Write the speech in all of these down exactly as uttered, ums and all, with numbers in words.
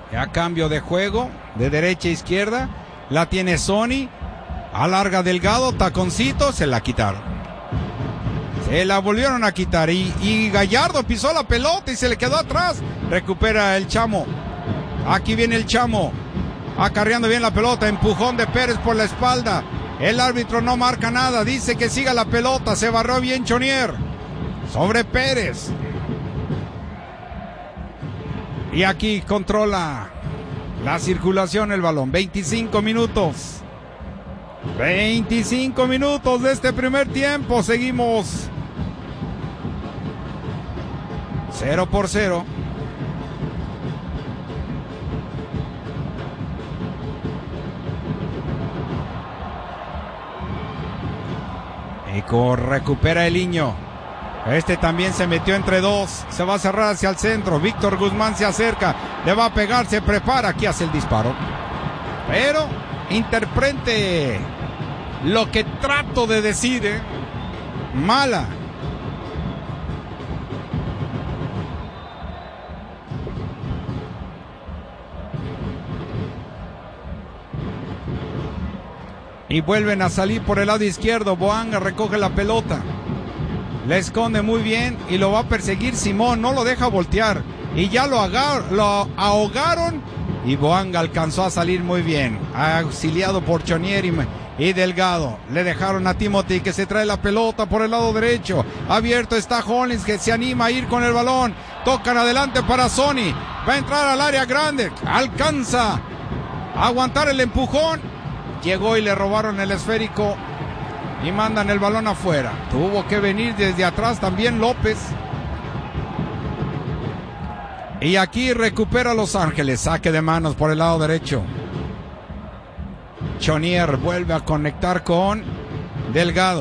A cambio de juego, de derecha a izquierda, la tiene Sony, alarga Delgado, taconcito, se la quitaron. Se la volvieron a quitar y, y Gallardo pisó la pelota y se le quedó atrás. Recupera el Chamo. Aquí viene el Chamo, acarreando bien la pelota, empujón de Pérez por la espalda. El árbitro no marca nada, dice que siga la pelota, se barró bien Chonier sobre Pérez. Y aquí controla la circulación el balón. veinticinco minutos. veinticinco minutos de este primer tiempo. Seguimos cero por cero. Eco recupera el Niño. Este también se metió entre dos. Se va a cerrar hacia el centro. Víctor Guzmán se acerca. Le va a pegar. Se prepara. Aquí hace el disparo. Pero interprete lo que trato de decir, ¿eh? Mala. Y vuelven a salir por el lado izquierdo. Boanga recoge la pelota. Le esconde muy bien y lo va a perseguir Simón. No lo deja voltear. Y ya lo, agar, lo ahogaron. Y Boanga alcanzó a salir muy bien. Auxiliado por Chonier y, y Delgado. Le dejaron a Timothy que se trae la pelota por el lado derecho. Abierto está Hollins que se anima a ir con el balón. Tocan adelante para Sony. Va a entrar al área grande. Alcanza a aguantar el empujón. Llegó y le robaron el esférico y mandan el balón afuera. Tuvo que venir desde atrás también López. Y aquí recupera Los Ángeles. Saque de manos por el lado derecho. Chonier vuelve a conectar con Delgado.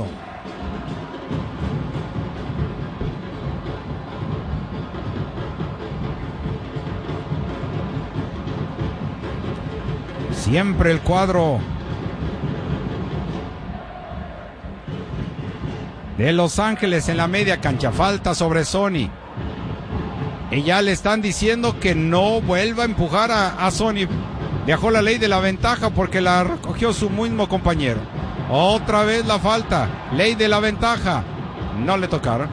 Siempre el cuadro de Los Ángeles en la media cancha. Falta sobre Sony. Y ya le están diciendo que no vuelva a empujar a, a Sony. Dejó la ley de la ventaja porque la recogió su mismo compañero. Otra vez la falta. Ley de la ventaja. No le tocaron.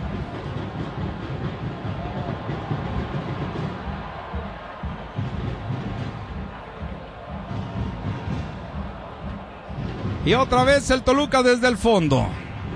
Y otra vez el Toluca desde el fondo.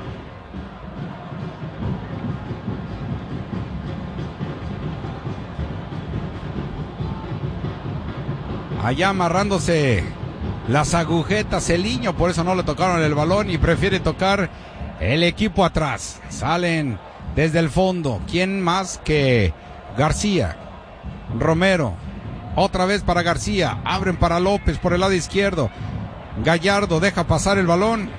Allá amarrándose las agujetas el Niño, por eso no le tocaron el balón y prefiere tocar el equipo atrás. Salen desde el fondo. ¿Quién más que García? Romero. Otra vez para García. Abren para López por el lado izquierdo. Gallardo deja pasar el balón.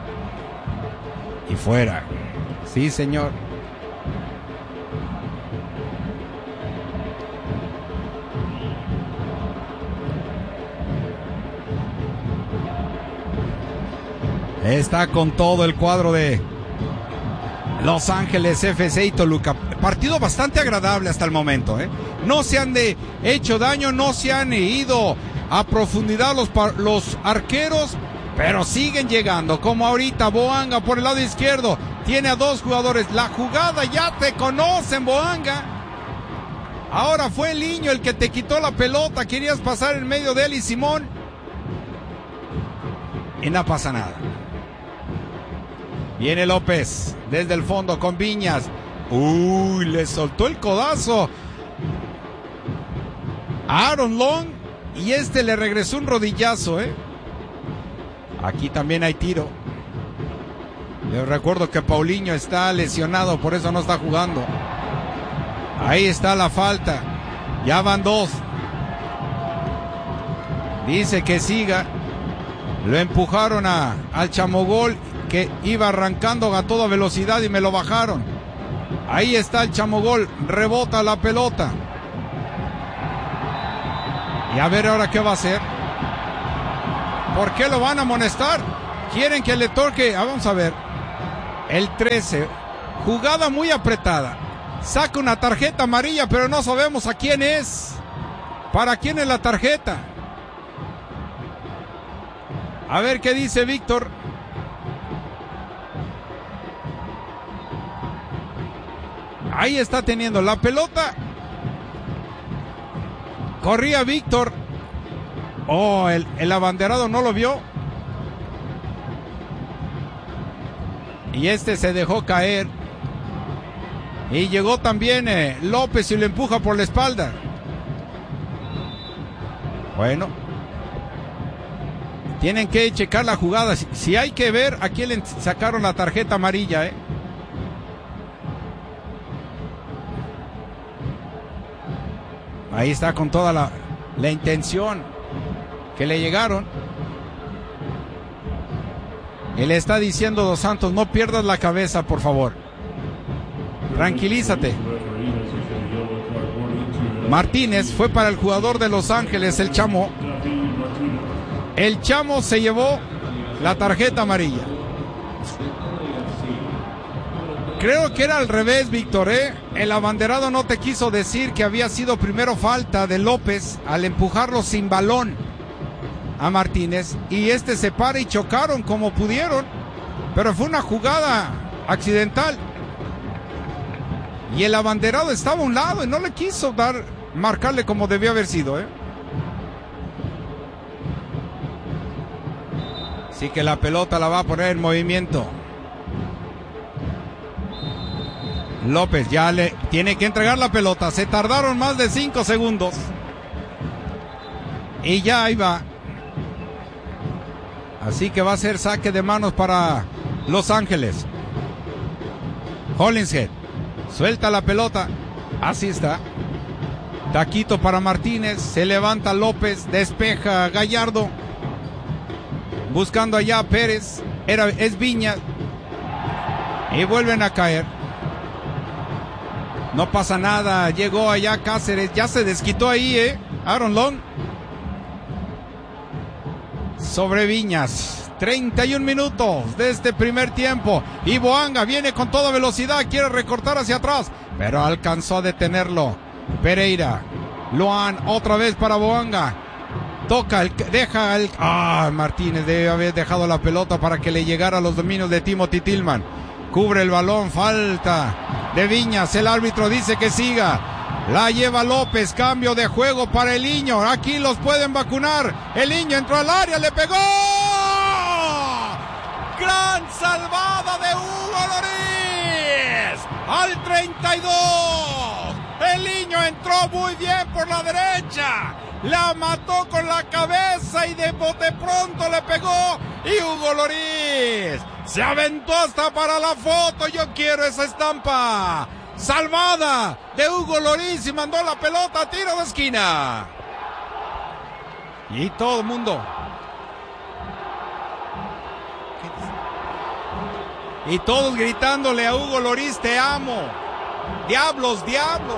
Y fuera. Sí, señor. Está con todo el cuadro de Los Ángeles F C y Toluca. Partido bastante agradable hasta el momento, ¿eh? No se han de hecho daño, no se han ido a profundidad los, los arqueros, pero siguen llegando. Como ahorita Boanga por el lado izquierdo. Tiene a dos jugadores. La jugada ya te conocen, Boanga. Ahora fue el Niño el que te quitó la pelota. Querías pasar en medio de él y Simón. Y no pasa nada. Viene López desde el fondo con Viñas. Uy, le soltó el codazo a Aaron Long y este le regresó un rodillazo, ¿eh? Aquí también hay tiro. Les recuerdo que Paulinho está lesionado, por eso no está jugando. Ahí está la falta. Ya van dos. Dice que siga. Lo empujaron a, al Chamogol, que iba arrancando a toda velocidad y me lo bajaron. Ahí está el Chamogol, rebota la pelota. Y a ver ahora qué va a hacer. ¿Por qué lo van a amonestar? Quieren que le toque, ah, vamos a ver. El trece, jugada muy apretada. Saca una tarjeta amarilla, pero no sabemos a quién es. ¿Para quién es la tarjeta? A ver qué dice Víctor. Ahí está teniendo la pelota. Corría Víctor. Oh, el, el abanderado no lo vio. Y este se dejó caer. Y llegó también eh, López y lo empuja por la espalda. Bueno. Tienen que checar la jugada. Si, si hay que ver a quién le sacaron la tarjeta amarilla, ¿eh? Ahí está con toda la, la intención que le llegaron. Y le está diciendo Dos Santos, no pierdas la cabeza, por favor. Tranquilízate. Martínez fue para el jugador de Los Ángeles, el Chamo. El Chamo se llevó la tarjeta amarilla. Creo que era al revés, Víctor, ¿eh? El abanderado no te quiso decir que había sido primero falta de López al empujarlo sin balón a Martínez. Y este se para y chocaron como pudieron. Pero fue una jugada accidental. Y el abanderado estaba a un lado y no le quiso dar, marcarle como debió haber sido, ¿eh? Así que la pelota la va a poner en movimiento. López ya le tiene que entregar la pelota. Se tardaron más de cinco segundos. Y ya ahí va. Así que va a ser saque de manos para Los Ángeles. Hollingshead suelta la pelota. Así está. Taquito para Martínez. Se levanta López. Despeja Gallardo. Buscando allá a Pérez. Era, es Viña. Y vuelven a caer. No pasa nada. Llegó allá Cáceres. Ya se desquitó ahí, ¿eh? Aaron Long. Sobre Viñas. treinta y un minutos de este primer tiempo. Y Boanga viene con toda velocidad. Quiere recortar hacia atrás. Pero alcanzó a detenerlo Pereira. Luan otra vez para Boanga. Toca, el, deja el... Ah, Martínez debe haber dejado la pelota para que le llegara a los dominios de Timothy Tillman. Cubre el balón, falta de Viñas. El árbitro dice que siga. La lleva López, cambio de juego para el Niño. Aquí los pueden vacunar. El Niño entró al área, le pegó. Gran salvada de Hugo Lloris. Al treinta y dos. El Niño entró muy bien por la derecha. La mató con la cabeza y de bote pronto le pegó. Y Hugo Lloris se aventó hasta para la foto. Yo quiero esa estampa. Salvada de Hugo Lloris y mandó la pelota a tiro de esquina. Y todo el mundo. Y todos gritándole a Hugo Lloris, te amo. Diablos, diablos.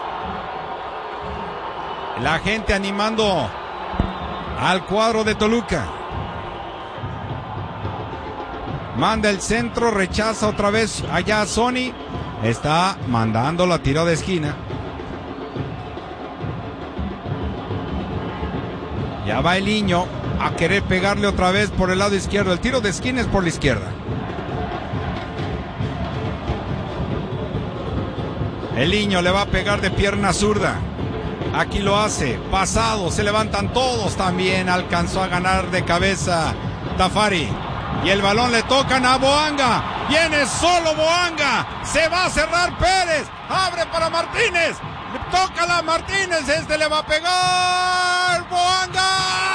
La gente animando al cuadro de Toluca. Manda el centro, rechaza otra vez allá a Sony. Está mandando la tiro de esquina. Ya va el Niño a querer pegarle otra vez por el lado izquierdo. El tiro de esquina es por la izquierda. El Niño le va a pegar de pierna zurda. Aquí lo hace. Pasado. Se levantan todos también. Alcanzó a ganar de cabeza Tafari. Y el balón le tocan a Boanga. Viene solo Boanga. Se va a cerrar Pérez. Abre para Martínez. Tócala a Martínez. Este le va a pegar. Boanga.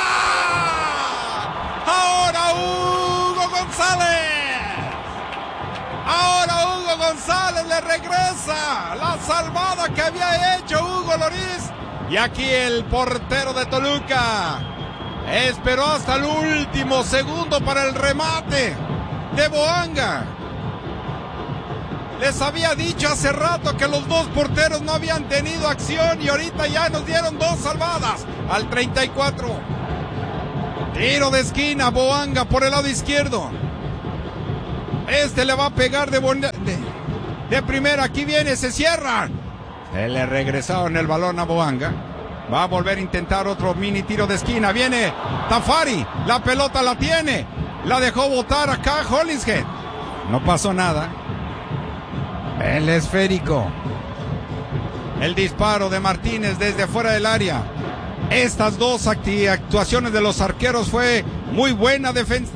Ahora Hugo González. Ahora Hugo González le regresa la salvada que había hecho Hugo Lloris. Y aquí el portero de Toluca esperó hasta el último segundo para el remate de Boanga. Les había dicho hace rato que los dos porteros no habían tenido acción y ahorita ya nos dieron dos salvadas al treinta y cuatro. Tiro de esquina, Boanga por el lado izquierdo. Este le va a pegar de, de, de primera. Aquí viene, se cierra. Se le regresaron el balón a Boanga. Va a volver a intentar otro mini tiro de esquina. Viene Tafari. La pelota la tiene. La dejó botar acá Hollingshead. No pasó nada. El esférico. El disparo de Martínez desde fuera del área. Estas dos actuaciones de los arqueros fue muy buena defensa.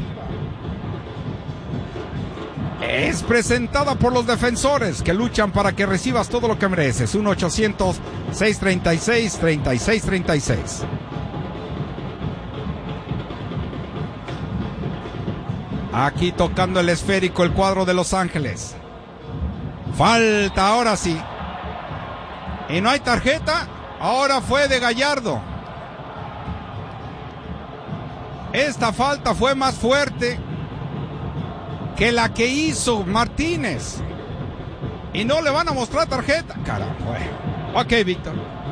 Es presentada por los defensores que luchan para que recibas todo lo que mereces. uno ochocientos, seiscientos treinta y seis, treinta y seis treinta y seis. Aquí tocando el esférico el cuadro de Los Ángeles. Falta ahora sí. Y no hay tarjeta. Ahora fue de Gallardo. Esta falta fue más fuerte que la que hizo Martínez. Y no le van a mostrar tarjeta. Caramba. Ok, Víctor.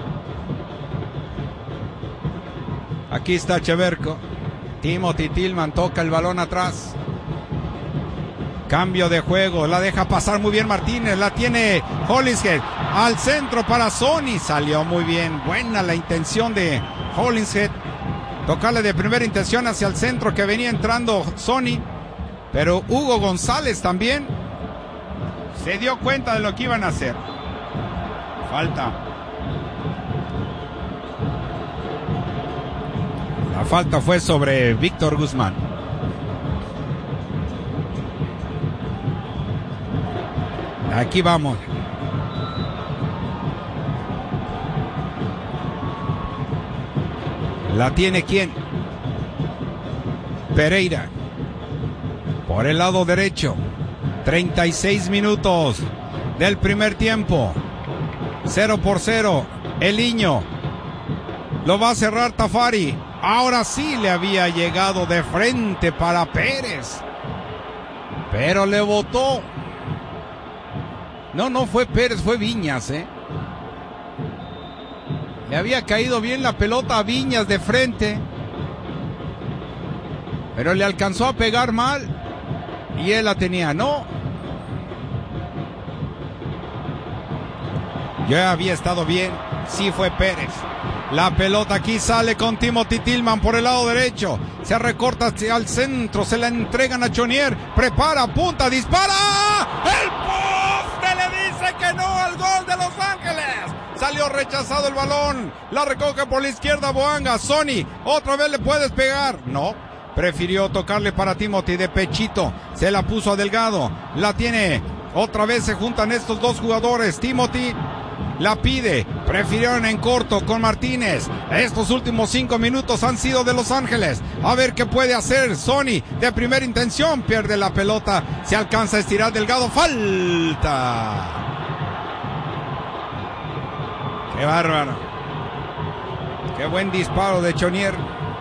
Aquí está Cheverco. Timothy Tillman toca el balón atrás. Cambio de juego. La deja pasar muy bien Martínez. La tiene Hollingshead. Al centro para Sony. Salió muy bien. Buena la intención de Hollingshead. Tocarle de primera intención hacia el centro que venía entrando Sony. Pero Hugo González también se dio cuenta de lo que iban a hacer. Falta. La falta fue sobre Víctor Guzmán. Aquí vamos. ¿La tiene quién? Pereira. Por el lado derecho. treinta y seis minutos del primer tiempo. cero por cero. Eliño. Lo va a cerrar Tafari. Ahora sí le había llegado de frente para Pérez. Pero le botó. No, no fue Pérez, fue Viñas, ¿eh? Le había caído bien la pelota a Viñas de frente. Pero le alcanzó a pegar mal. Y él la tenía, no. Ya había estado bien. Sí fue Pérez. La pelota aquí sale con Timothy Tillman por el lado derecho. Se recorta hacia el centro. Se la entregan a Chonier. Prepara, punta, dispara. ¡El poste le dice que no al gol de Los Ángeles! Salió rechazado el balón. La recoge por la izquierda Boanga. Sony, otra vez le puedes pegar. No. Prefirió tocarle para Timothy de pechito. Se la puso a Delgado. La tiene. Otra vez se juntan estos dos jugadores. Timothy la pide. Prefirieron en corto con Martínez. Estos últimos cinco minutos han sido de Los Ángeles. A ver qué puede hacer Sony de primera intención. Pierde la pelota. Se alcanza a estirar Delgado. Falta. Qué bárbaro. Qué buen disparo de Chonier.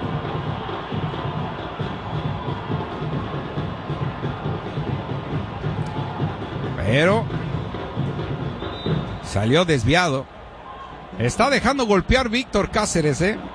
Pero salió desviado. Está dejando golpear Víctor Cáceres, ¿eh?